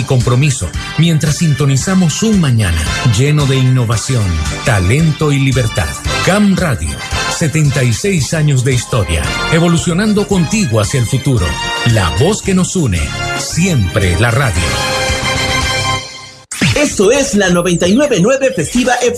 compromiso, mientras sintonizamos un mañana lleno de innovación, talento y libertad. CAM Radio, 76 años de historia, evolucionando contigo hacia el futuro. La voz que nos une, siempre la radio. Esto es la 99.9 Festiva FM.